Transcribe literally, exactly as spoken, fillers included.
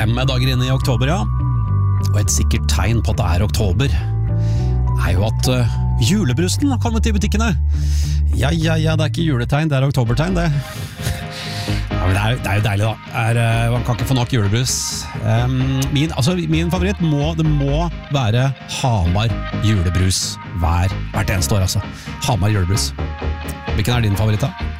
Fem dager inne i oktober, ja. Og et sikkert tegn på at det er oktober er jo at uh, julebrusen har kommet i butikkene. Ja, ja, ja, det er ikke juletegn, det er oktobertegn, det. Ja, men det er, det er jo deilig, da. Er, uh, man kan ikke få nok julebrus. Um, min, altså, min favoritt må, det må være Hamar julebrus hver, hvert eneste år, altså. Hamar julebrus. Hvilken er din favoritt, da?